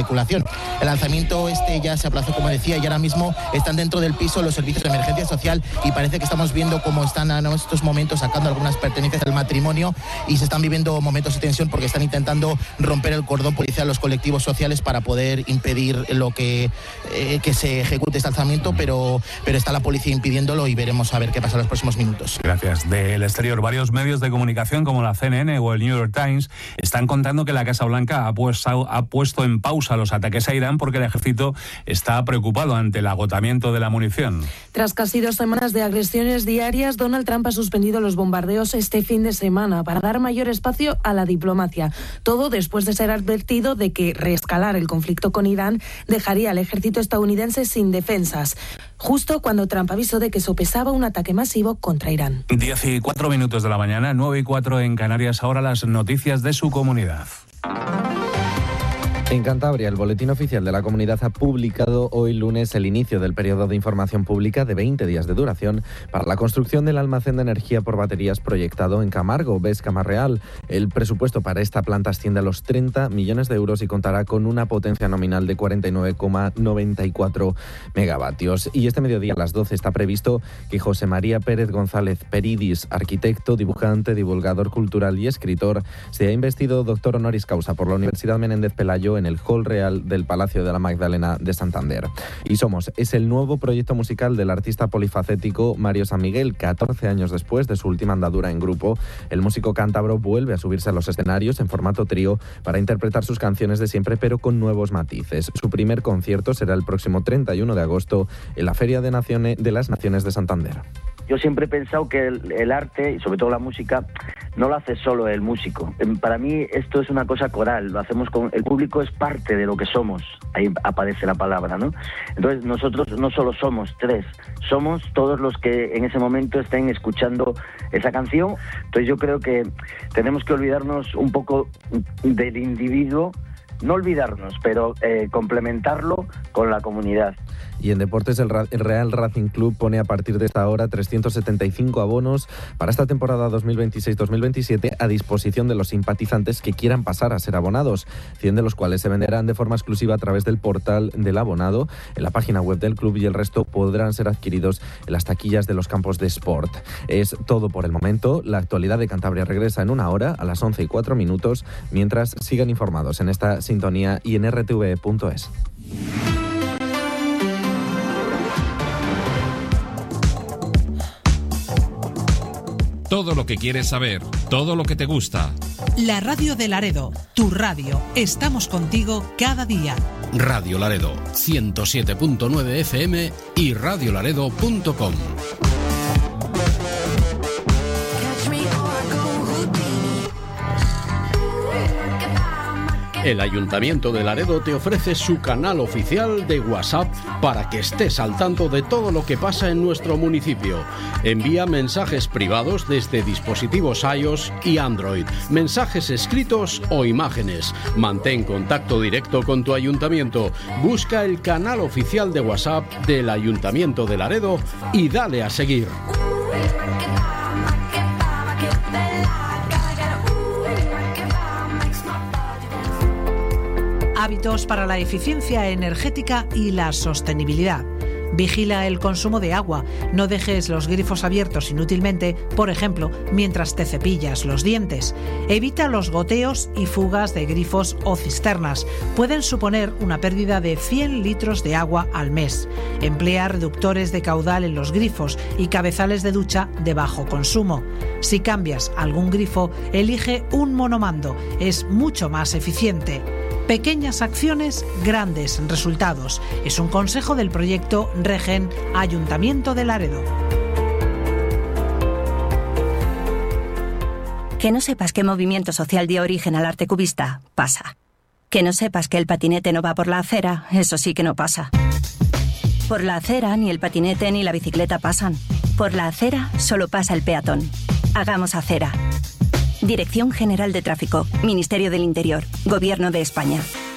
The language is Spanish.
circulación. El lanzamiento ya se aplazó, como decía, y ahora mismo están dentro del piso los servicios de emergencia social y parece que estamos viendo cómo están en estos momentos sacando algunas pertenencias del matrimonio y se están viviendo momentos de tensión porque están intentando romper el cordón policial los colectivos sociales para poder impedir lo que se ejecute este lanzamiento, pero está la policía impidiéndolo y veremos a ver qué pasa en los próximos minutos. Gracias. Del exterior, varios medios de comunicación como la CNN o el New York Times están contando que la Casa Blanca ha puesto en pausa los ataques a Irán porque el ejército está preocupado ante el agotamiento de la munición. Tras casi 2 semanas de agresiones diarias, Donald Trump ha suspendido los bombardeos este fin de semana para dar mayor espacio a la diplomacia. Todo después de ser advertido de que reescalar el conflicto con Irán dejaría al ejército estadounidense sin defensas, justo cuando Trump avisó de que sopesaba un ataque masivo contra Irán. 10:04 de la mañana, 9:04 en Canarias, ahora las noticias de su comunidad. En Cantabria, el Boletín Oficial de la Comunidad ha publicado hoy lunes el inicio del periodo de información pública de 20 días de duración para la construcción del almacén de energía por baterías proyectado en Camargo, Ves Camarreal. El presupuesto para esta planta asciende a los 30 millones de euros y contará con una potencia nominal de 49,94 megavatios. Y este mediodía a las 12 está previsto que José María Pérez González Peridis, arquitecto, dibujante, divulgador cultural y escritor, sea investido doctor honoris causa por la Universidad Menéndez Pelayo en el Hall Real del Palacio de la Magdalena de Santander. Y Somos es el nuevo proyecto musical del artista polifacético Mario San Miguel. 14 años después de su última andadura en grupo, el músico cántabro vuelve a subirse a los escenarios en formato trío para interpretar sus canciones de siempre, pero con nuevos matices. Su primer concierto será el próximo 31 de agosto en la Feria de las Naciones de Santander. Yo siempre he pensado que el arte, y sobre todo la música, no lo hace solo el músico. Para mí esto es una cosa coral, lo hacemos con... El público es parte de lo que somos, ahí aparece la palabra, ¿no? Entonces nosotros no solo somos 3, somos todos los que en ese momento estén escuchando esa canción. Entonces yo creo que tenemos que olvidarnos un poco del individuo, no olvidarnos, pero complementarlo con la comunidad. Y en deportes, el Real Racing Club pone a partir de esta hora 375 abonos para esta temporada 2026-2027 a disposición de los simpatizantes que quieran pasar a ser abonados, 100 de los cuales se venderán de forma exclusiva a través del portal del abonado, en la página web del club, y el resto podrán ser adquiridos en las taquillas de los campos de Sport. Es todo por el momento. La actualidad de Cantabria regresa en 1 hora, a las 11:04, mientras sigan informados en esta sintonía y en rtve.es. Todo lo que quieres saber, todo lo que te gusta. La radio de Laredo, tu radio. Estamos contigo cada día. Radio Laredo, 107.9 FM y radiolaredo.com. El Ayuntamiento de Laredo te ofrece su canal oficial de WhatsApp para que estés al tanto de todo lo que pasa en nuestro municipio. Envía mensajes privados desde dispositivos iOS y Android, mensajes escritos o imágenes. Mantén contacto directo con tu ayuntamiento. Busca el canal oficial de WhatsApp del Ayuntamiento de Laredo y dale a seguir. Hábitos para la eficiencia energética y la sostenibilidad. Vigila el consumo de agua. No dejes los grifos abiertos inútilmente, por ejemplo, mientras te cepillas los dientes. Evita los goteos y fugas de grifos o cisternas. Pueden suponer una pérdida de 100 litros de agua al mes. Emplea reductores de caudal en los grifos y cabezales de ducha de bajo consumo. Si cambias algún grifo, elige un monomando. Es mucho más eficiente. Pequeñas acciones, grandes resultados. Es un consejo del proyecto Regen Ayuntamiento de Laredo. Que no sepas qué movimiento social dio origen al arte cubista, pasa. Que no sepas que el patinete no va por la acera, eso sí que no pasa. Por la acera ni el patinete ni la bicicleta pasan. Por la acera solo pasa el peatón. Hagamos acera. Dirección General de Tráfico, Ministerio del Interior, Gobierno de España.